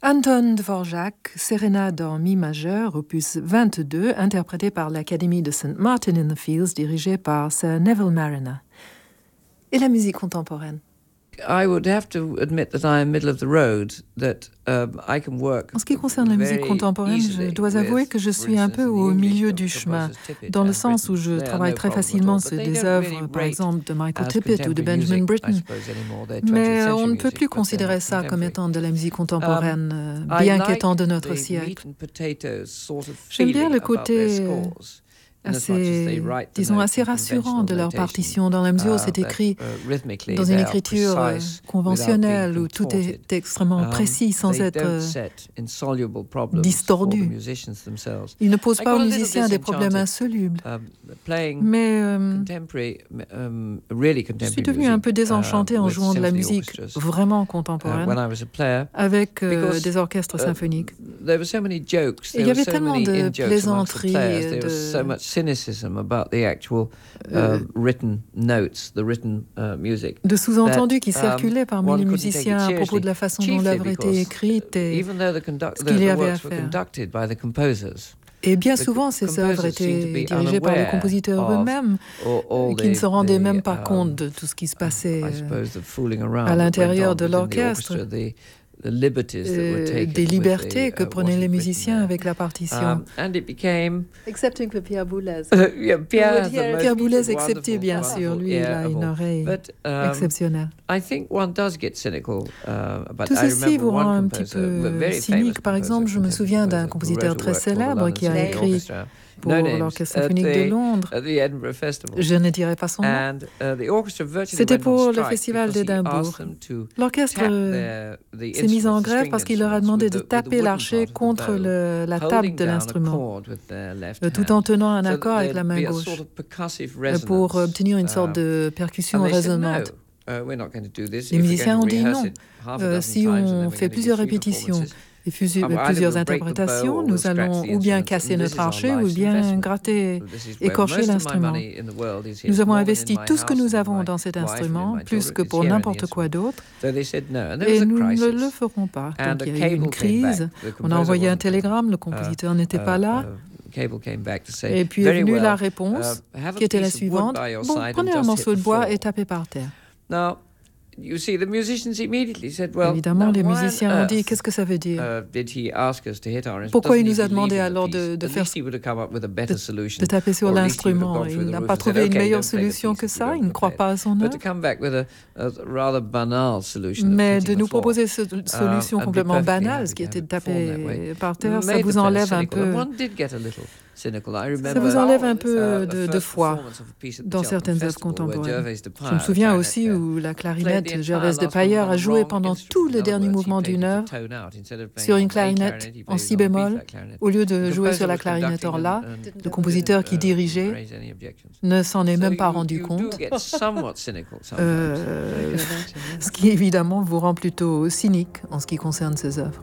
Anton Dvorak, Sérénade en mi majeur, opus 22, interprété par l'Académie de St. Martin-in-the-Fields, dirigée par Sir Neville Marriner. Et la musique contemporaine? I would have to admit that I am middle of the road, that I can work. En ce qui concerne la musique contemporaine, je dois avouer que je suis un peu au milieu du chemin, dans le sens où je travaille très facilement sur des œuvres, par exemple, de Michael Tippett ou de Benjamin Britten. Mais on ne peut plus considérer ça comme étant de la musique contemporaine, bien qu'étant de notre siècle. J'aime bien le côté assez rassurant de leur partition, dans la mesure où c'est écrit dans une écriture conventionnelle, où tout est extrêmement précis, sans être distordu. Ils ne posent pas aux musiciens des problèmes insolubles. Mais je suis devenu un peu désenchanté en jouant de la musique vraiment contemporaine, avec des orchestres symphoniques. Et il y avait tellement de plaisanteries, cynicism about the actual written notes, the written music. De sous-entendus qui circulaient parmi les musiciens à propos de la façon dont l'œuvre était écrite et ce qu'il y avait à faire. Et bien souvent, ces œuvres étaient dirigées par les compositeurs eux-mêmes, qui ne se rendaient même pas compte de tout ce qui se passait à l'intérieur de l'orchestre. Des libertés que prenaient les musiciens avec la partition. Excepting for Pierre Boulez. Pierre Boulez excepté, bien sûr. Lui, il a une oreille exceptionnelle. Tout ceci vous rend un petit peu cynique. Par exemple, je me souviens d'un compositeur très célèbre qui a écrit pour l'Orchestre symphonique de Londres. Je ne dirai pas son nom. C'était pour le festival d'Édimbourg. L'orchestre s'est mis en grève parce qu'il leur a demandé de taper l'archet contre la table de l'instrument, tout en tenant un accord avec la main gauche, pour obtenir une sorte de percussion résonante. Les musiciens ont dit non. Si on fait plusieurs répétitions et plusieurs interprétations, nous allons ou bien casser notre archet ou bien gratter, écorcher l'instrument. Nous avons investi tout ce que nous avons dans cet instrument, plus que pour n'importe quoi d'autre, et nous ne le ferons pas. Donc il y a eu une crise, on a envoyé un télégramme, le compositeur n'était pas là, et puis est venue la réponse, qui était la suivante: bon, prenez un morceau de bois et tapez par terre. Évidemment, les musiciens ont dit: qu'est-ce que ça veut dire? Pourquoi il nous a demandé alors de taper sur l'instrument? Il n'a pas trouvé une meilleure solution que ça? Il ne croit pas à son œuvre? Mais de nous proposer cette solution complètement banale, ce qui était de taper par terre, ça vous enlève un peu... Ça vous enlève un peu de foi dans certaines œuvres contemporaines. Je me souviens aussi où la clarinette Gervaise de Paillard a joué pendant tout le dernier mouvement d'une œuvre sur une clarinette en si bémol, au lieu de jouer sur la clarinette en la. Le compositeur qui dirigeait ne s'en est même pas rendu compte, ce qui évidemment vous rend plutôt cynique en ce qui concerne ces œuvres.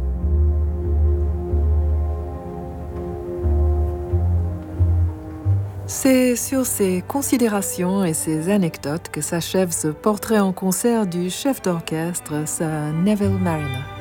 C'est sur ces considérations et ces anecdotes que s'achève ce portrait en concert du chef d'orchestre, Sir Neville Marriner.